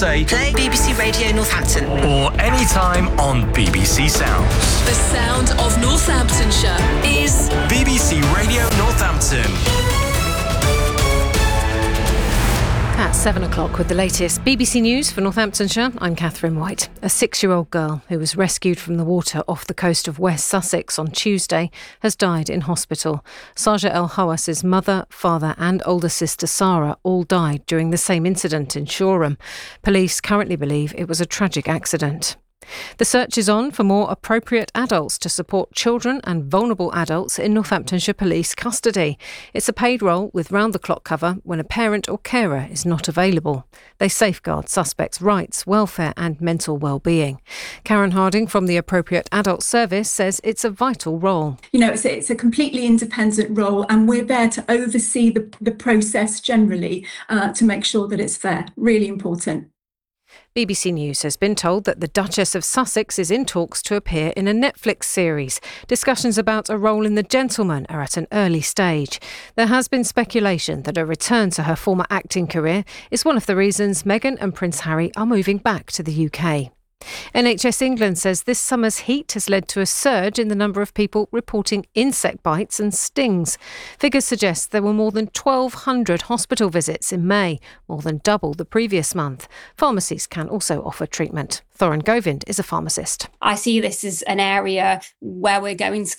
say play BBC Radio Northampton. or anytime on BBC Sounds. The sound of Northamptonshire is BBC Radio Northampton. At 7 o'clock with the latest BBC News for Northamptonshire, I'm Catherine White. A 6-year-old girl who was rescued from the water off the coast of West Sussex on Tuesday has died in hospital. Saja El Hawas's mother, father and older sister Sarah all died during the same incident in Shoreham. Police currently believe it was a tragic accident. The search is on for more appropriate adults to support children and vulnerable adults in Northamptonshire Police custody. It's a paid role with round-the-clock cover when a parent or carer is not available. They safeguard suspects' rights, welfare and mental well-being. Karen Harding from the Appropriate Adult Service says it's a vital role. You know, it's a completely independent role, and we're there to oversee the process generally to make sure that it's fair. Really important. BBC News has been told that the Duchess of Sussex is in talks to appear in a Netflix series. Discussions about a role in The Gentleman are at an early stage. There has been speculation that a return to her former acting career is one of the reasons Meghan and Prince Harry are moving back to the UK. NHS England says this summer's heat has led to a surge in the number of people reporting insect bites and stings. Figures suggest there were more than 1,200 hospital visits in May, more than double the previous month. Pharmacies can also offer treatment. Thorin Govind is a pharmacist. I see this as an area where we're going to